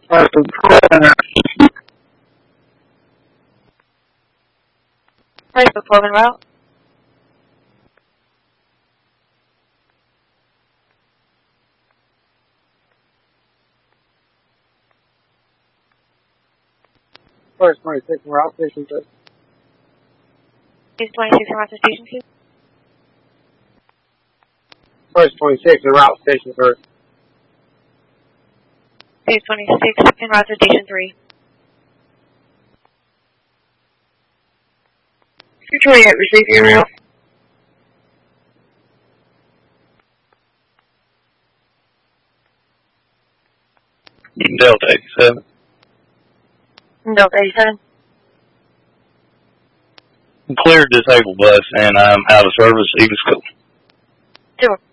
First deployment route. First 26, we're out station 2. East 26 and route to station 2. First 26, we're out station 3. East 26 and route to station 3. Detroit at receive email. Delta 87. Delta 87. Cleared disabled bus and I'm out of service, Eagle School. 2.